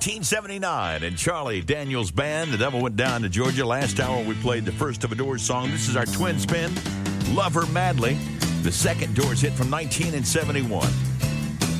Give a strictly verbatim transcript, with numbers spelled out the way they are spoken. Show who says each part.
Speaker 1: nineteen seventy-nine, and Charlie Daniels Band, The Devil Went Down to Georgia. Last hour, we played the first of a Doors song. This is our twin spin, Love Her Madly, the second Doors hit from nineteen seventy-one.